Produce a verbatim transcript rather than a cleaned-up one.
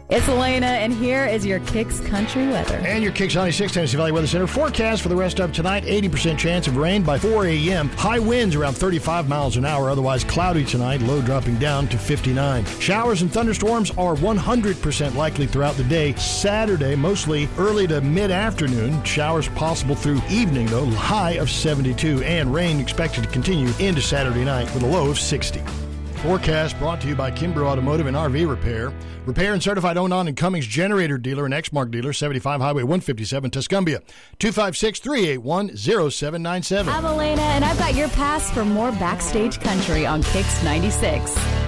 It's Elena, and here is your Kicks Country weather. And your Kicks ninety-six Tennessee Valley Weather Center forecast for the rest of tonight. eighty percent chance of rain by four a.m. High winds around thirty-five miles an hour. Otherwise cloudy tonight. Low dropping down to fifty-nine. Showers and thunderstorms are one hundred percent likely throughout the day. Saturday, mostly early to mid-afternoon. Showers possible through evening, though. High of seventy-two. And rain expected to continue into Saturday night with a low of sixty. Forecast brought to you by Kimbrough Automotive and R V Repair. Repair and certified Onan and Cummings generator dealer and Exmark dealer, seventy-five Highway one fifty-seven, Tuscumbia. two five six, three eight one, zero seven nine seven. I'm Elena, and I've got your pass for more Backstage Country on Kicks ninety-six.